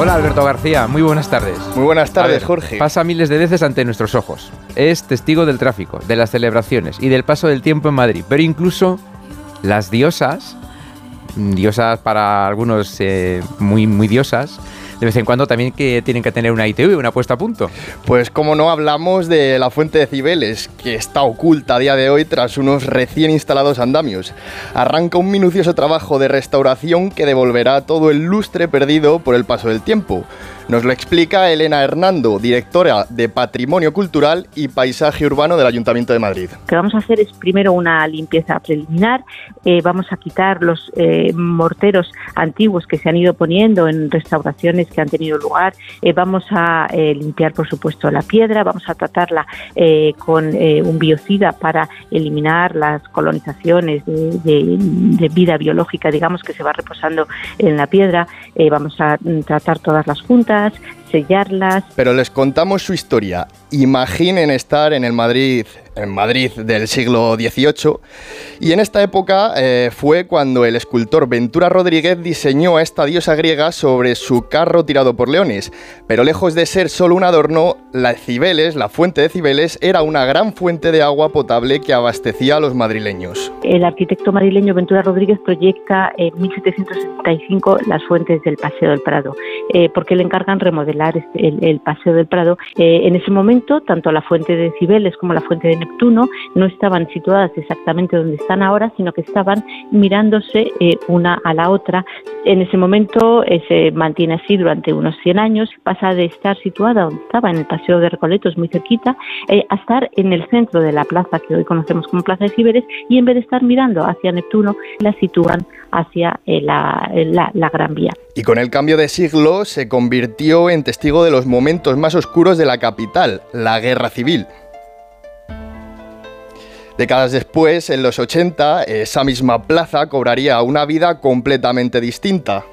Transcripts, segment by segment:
Hola Alberto García, muy buenas tardes. Muy buenas tardes, Jorge. Pasa miles de veces ante nuestros ojos. Es testigo del tráfico, de las celebraciones y del paso del tiempo en Madrid. Pero incluso las diosas para algunos muy diosas, de vez en cuando también que tienen que tener una ITV, una puesta a punto. Pues como no, hablamos de la Fuente de Cibeles, que está oculta a día de hoy tras unos recién instalados andamios. Arranca un minucioso trabajo de restauración que devolverá todo el lustre perdido por el paso del tiempo. Nos lo explica Elena Hernando, directora de Patrimonio Cultural y Paisaje Urbano del Ayuntamiento de Madrid. Lo que vamos a hacer es primero una limpieza preliminar, vamos a quitar los morteros antiguos que se han ido poniendo en restauraciones que han tenido lugar, vamos a limpiar por supuesto la piedra, vamos a tratarla con un biocida para eliminar las colonizaciones de vida biológica, digamos, que se va reposando en la piedra, vamos a tratar todas las juntas, sellarlas. Pero les contamos su historia. Imaginen estar en Madrid del siglo XVIII, y en esta época fue cuando el escultor Ventura Rodríguez diseñó a esta diosa griega sobre su carro tirado por leones. Pero lejos de ser solo un adorno, la fuente de Cibeles, era una gran fuente de agua potable que abastecía a los madrileños. El arquitecto madrileño Ventura Rodríguez proyecta en 1775 las fuentes del Paseo del Prado, porque le encargan remodelar el Paseo del Prado. En ese momento, tanto la fuente de Cibeles como la fuente de Neptuno no estaban situadas exactamente donde están ahora, sino que estaban mirándose una a la otra. En ese momento se mantiene así durante unos 100 años, pasa de estar situada donde estaba, en el Paseo de Recoletos, muy cerquita, a estar en el centro de la plaza que hoy conocemos como Plaza de Cibeles, y en vez de estar mirando hacia Neptuno, la sitúan hacia la Gran Vía. Y con el cambio de siglo se convirtió en testigo de los momentos más oscuros de la capital, la Guerra Civil. Décadas después, en los 80, esa misma plaza cobraría una vida completamente distinta.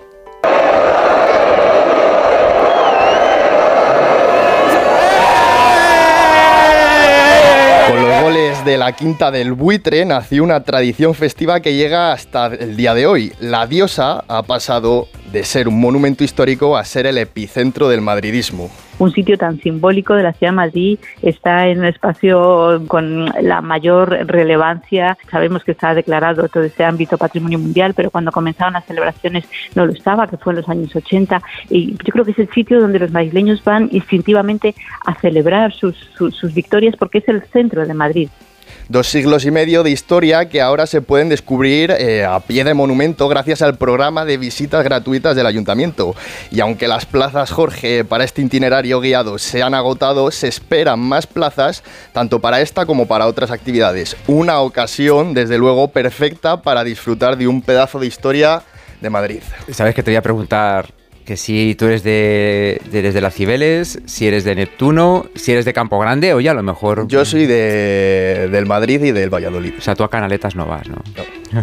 Con los goles de la Quinta del Buitre nació una tradición festiva que llega hasta el día de hoy. La diosa ha pasado de ser un monumento histórico a ser el epicentro del madridismo. Un sitio tan simbólico de la ciudad de Madrid está en un espacio con la mayor relevancia. Sabemos que está declarado todo este ámbito Patrimonio Mundial, pero cuando comenzaron las celebraciones no lo estaba, que fue en los años 80. Y yo creo que es el sitio donde los madrileños van instintivamente a celebrar sus victorias, porque es el centro de Madrid. 2 siglos y medio de historia que ahora se pueden descubrir a pie de monumento gracias al programa de visitas gratuitas del Ayuntamiento. Y aunque las plazas, Jorge, para este itinerario guiado se han agotado, se esperan más plazas, tanto para esta como para otras actividades. Una ocasión, desde luego, perfecta para disfrutar de un pedazo de historia de Madrid. ¿Sabes que te voy a preguntar? Que si tú eres de las Cibeles, si eres de Neptuno, si eres de Campo Grande, o ya a lo mejor... Yo soy del Madrid y del Valladolid. O sea, tú a Canaletas no vas, ¿no? No.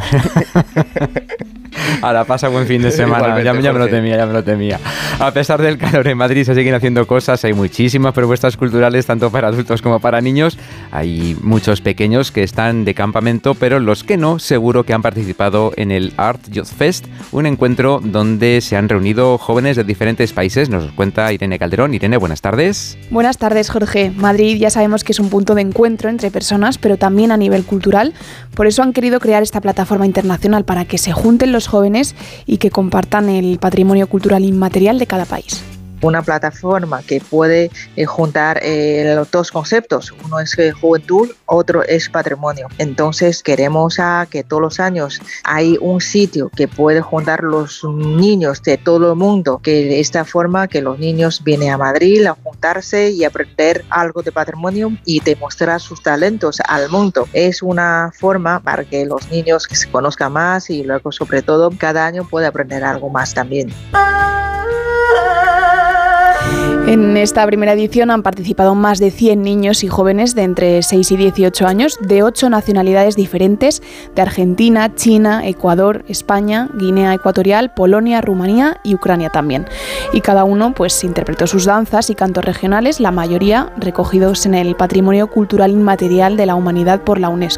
A la pasa buen fin de semana. Ya me lo temía. A pesar del calor en Madrid se siguen haciendo cosas, hay muchísimas propuestas culturales tanto para adultos como para niños. Hay muchos pequeños que están de campamento, pero los que no, seguro que han participado en el Art Youth Fest, un encuentro donde se han reunido jóvenes de diferentes países. Nos cuenta Irene Calderón. Irene, buenas tardes. Buenas tardes, Jorge. Madrid ya sabemos que es un punto de encuentro entre personas, pero también a nivel cultural. Por eso han querido crear esta plataforma internacional para que se junten los jóvenes y que compartan el patrimonio cultural inmaterial de cada país. Una plataforma que puede juntar los dos conceptos, uno es juventud, otro es patrimonio. Entonces queremos que todos los años hay un sitio que puede juntar los niños de todo el mundo, que de esta forma que los niños vienen a Madrid a juntarse y aprender algo de patrimonio y demostrar sus talentos al mundo. Es una forma para que los niños se conozcan más y luego sobre todo cada año puede aprender algo más también. En esta primera edición han participado más de 100 niños y jóvenes de entre 6 y 18 años de 8 nacionalidades diferentes, de Argentina, China, Ecuador, España, Guinea Ecuatorial, Polonia, Rumanía y Ucrania también. Y cada uno pues interpretó sus danzas y cantos regionales, la mayoría recogidos en el Patrimonio Cultural Inmaterial de la Humanidad por la UNESCO.